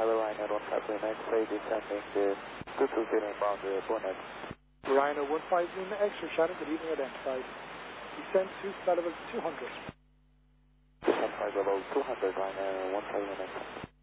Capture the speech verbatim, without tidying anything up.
hello, Ryanair one five zero X-ray, descending the two two zero inbound uh, bonnet. Ryanair one five zero X-ray, Shannon, good evening, identified. Descend to flight level two hundred. Descend flight level two hundred, Ryanair one five zero X-ray.